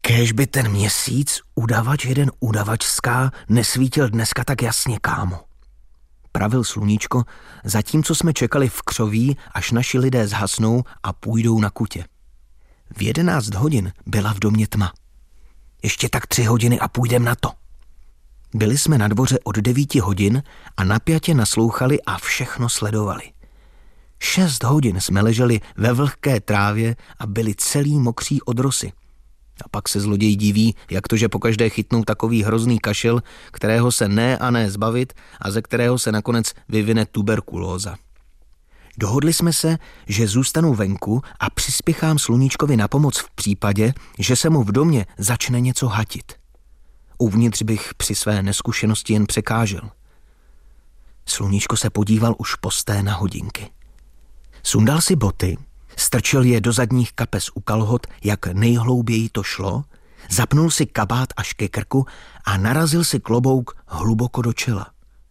Kéž by ten měsíc, udavač jeden udavačská, nesvítil dneska tak jasně, kámo. Pravil sluníčko, zatímco jsme čekali v křoví, až naši lidé zhasnou a půjdou na kutě. V 11 hodin byla v domě tma. Ještě tak 3 hodiny a půjdem na to. Byli jsme na dvoře od 9 hodin a napjatě naslouchali a všechno sledovali. 6 hodin jsme leželi ve vlhké trávě a byli celý mokří od rosy. A pak se zloděj diví, jak to, že pokaždé chytnou takový hrozný kašel, kterého se ne a ne zbavit a ze kterého se nakonec vyvine tuberkulóza. Dohodli jsme se, že zůstanu venku a přispěchám sluníčkovi na pomoc v případě, že se mu v domě začne něco hatit. Uvnitř bych při své neskušenosti jen překážel. Sluníčko se podíval už posté na hodinky. Sundal si boty, strčil je do zadních kapes u kalhot, jak nejhlouběji to šlo, zapnul si kabát až ke krku a narazil si klobouk hluboko do čela.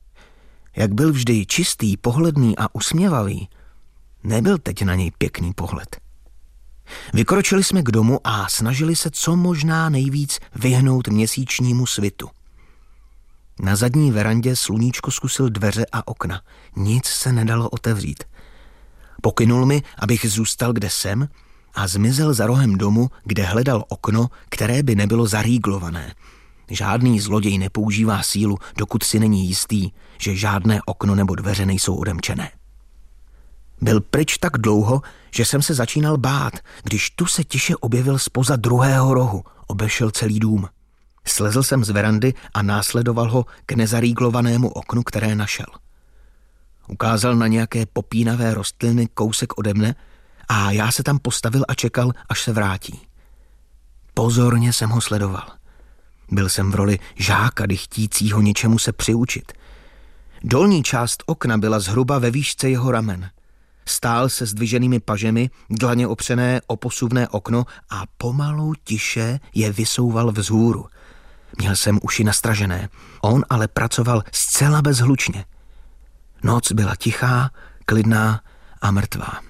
Jak byl vždy čistý, pohledný a usměvavý, nebyl teď na něj pěkný pohled. Vykročili jsme k domu a snažili se co možná nejvíc vyhnout měsíčnímu svitu. Na zadní verandě sluníčko zkusil dveře a okna. Nic se nedalo otevřít. Pokynul mi, abych zůstal, kde jsem, a zmizel za rohem domu, kde hledal okno, které by nebylo zarýglované. Žádný zloděj nepoužívá sílu, dokud si není jistý, že žádné okno nebo dveře nejsou odemčené. Byl pryč tak dlouho, že jsem se začínal bát, když tu se tiše objevil zpoza druhého rohu, obešel celý dům. Slezl jsem z verandy a následoval ho k nezarýglovanému oknu, které našel. Ukázal na nějaké popínavé rostliny kousek ode mne a já se tam postavil a čekal, až se vrátí. Pozorně jsem ho sledoval. Byl jsem v roli žáka chtícího něčemu se přiučit. Dolní část okna byla zhruba ve výšce jeho ramen. Stál se zdviženými pažemi, dlaně opřené o posuvné okno a pomalu tiše je vysouval vzhůru. Měl jsem uši nastražené, on ale pracoval zcela bezhlučně. Noc byla tichá, klidná a mrtvá.